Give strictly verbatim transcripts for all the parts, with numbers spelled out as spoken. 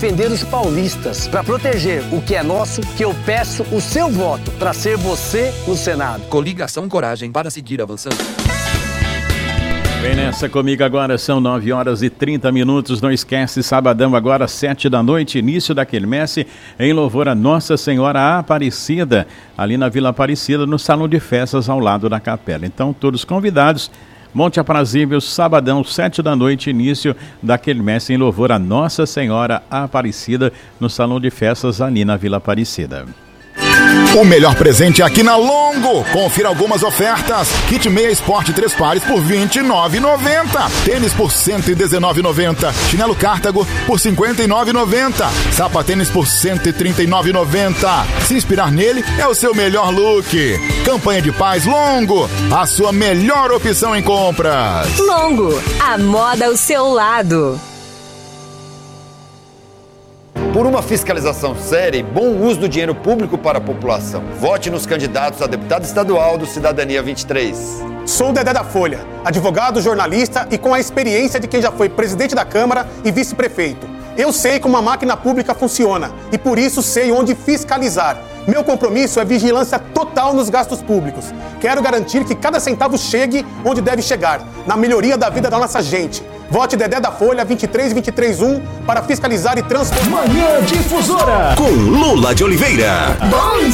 defender os paulistas, para proteger o que é nosso, que eu peço o seu voto para ser você no Senado. Coligação Coragem para seguir avançando. Vem nessa comigo agora, são nove horas e trinta minutos, não esquece, sabadão agora, sete da noite, início da quermesse, em louvor a Nossa Senhora Aparecida, ali na Vila Aparecida, no Salão de Festas, ao lado da capela. Então, todos convidados, Monte Aprazível, sabadão, sete da noite, início da quermesse, em louvor a Nossa Senhora Aparecida, no Salão de Festas, ali na Vila Aparecida. O melhor presente é aqui na Longo. Confira algumas ofertas. Kit meia esporte três pares por vinte e nove reais e noventa centavos. Tênis por cento e dezenove reais e noventa centavos. Chinelo Cártago por cinquenta e nove reais e noventa centavos. Sapatênis por cento e trinta e nove reais e noventa centavos. Se inspirar nele é o seu melhor look. Campanha de paz Longo. A sua melhor opção em compras. Longo, a moda ao seu lado. Por uma fiscalização séria e bom uso do dinheiro público para a população. Vote nos candidatos a deputado estadual do Cidadania vinte e três. Sou o Dedé da Folha, advogado, jornalista e com a experiência de quem já foi presidente da Câmara e vice-prefeito. Eu sei como a máquina pública funciona e por isso sei onde fiscalizar. Meu compromisso é vigilância total nos gastos públicos. Quero garantir que cada centavo chegue onde deve chegar, na melhoria da vida da nossa gente. Vote Dedé da Folha vinte e três vinte e três um para fiscalizar e transformar. Manhã Difusora com Lula de Oliveira. Bom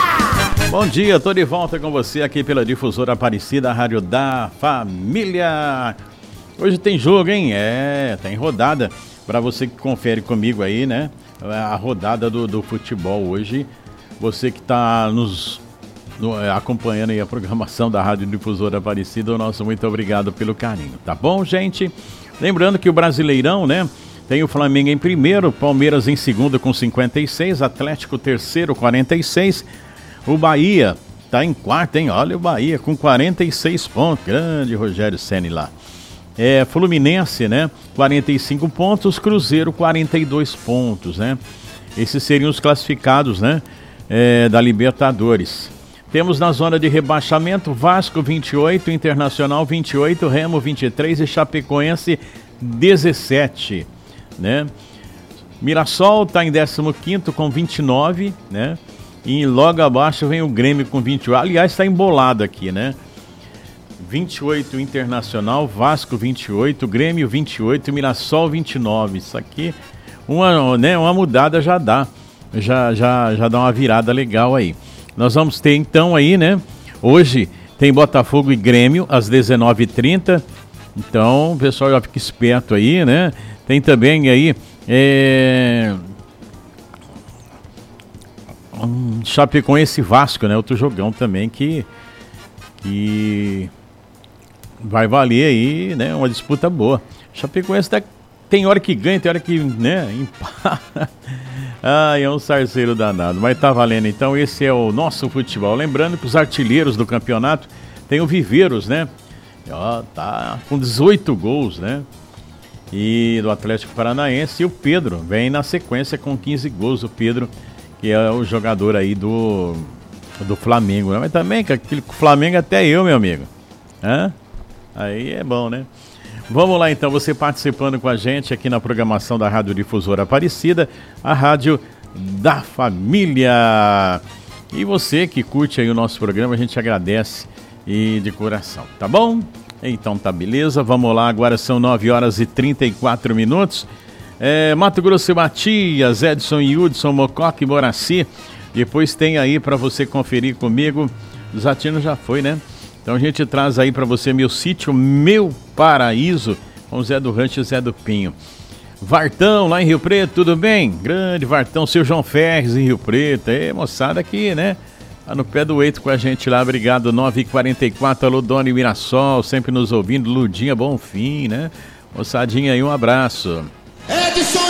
dia! Bom dia, tô de volta com você aqui pela Difusora Aparecida, a Rádio da Família. Hoje tem jogo, hein? É, tem rodada. Para você que confere comigo aí, né? A rodada do, do futebol hoje. Você que está nos no, acompanhando aí a programação da Rádio Difusora Aparecida, o nosso muito obrigado pelo carinho, tá bom, gente? Lembrando que o Brasileirão, né? Tem o Flamengo em primeiro, Palmeiras em segundo com cinquenta e seis, Atlético terceiro, quarenta e seis, o Bahia tá em quarto, hein? Olha o Bahia com quarenta e seis pontos, grande Rogério Ceni lá. É, Fluminense, né? quarenta e cinco pontos, Cruzeiro quarenta e dois pontos, né? Esses seriam os classificados, né? É, da Libertadores. Temos na zona de rebaixamento Vasco vinte e oito, Internacional vinte e oito, Remo vinte e três e Chapecoense dezessete, né? Mirassol está em décimo quinto com vinte e nove, né? E logo abaixo vem o Grêmio com vinte e oito. Aliás, está embolado aqui, né? vinte e oito Internacional, Vasco vinte e oito, Grêmio vinte e oito, Mirassol vinte e nove. Isso aqui, uma, né, uma mudada já dá. Já, já, já dá uma virada legal aí. Nós vamos ter então aí, né? Hoje tem Botafogo e Grêmio às dezenove e trinta. Então, o pessoal já fica esperto aí, né? Tem também aí é... um Chapecoense e Vasco, né? Outro jogão também que, que vai valer aí, né? Uma disputa boa. Chapecoense tá... tem hora que ganha, tem hora que, né? Empata. Ah, é um sarceiro danado, mas tá valendo. Então esse é o nosso futebol. Lembrando que os artilheiros do campeonato tem o Viveiros, né? Ó, tá com dezoito gols, né? E do Atlético Paranaense. E o Pedro vem na sequência com quinze gols. O Pedro, que é o jogador aí do, do Flamengo, né? Mas também que aquele Flamengo até eu, meu amigo. Hã? Aí é bom, né? Vamos lá então, você participando com a gente aqui na programação da Rádio Difusora Aparecida, a Rádio da Família. E você que curte aí o nosso programa, a gente agradece e de coração, tá bom? Então tá beleza, vamos lá, agora são nove horas e trinta e quatro minutos. É, Mato Grosso e Matias, Edson e Hudson, Mococa e Moraci. Depois tem aí para você conferir comigo, Zatino já foi, né? Então a gente traz aí para você Meu Sítio, Meu Paraíso, com Zé do Rancho e Zé do Pinho. Vartão, lá em Rio Preto, tudo bem? Grande Vartão, seu João Ferres em Rio Preto. É, moçada aqui, né? Tá no pé do eito com a gente lá, obrigado. nove e quarenta e quatro, alô Dona e Mirassol, sempre nos ouvindo. Ludinha Bonfim, né? Moçadinha aí, um abraço. Edson!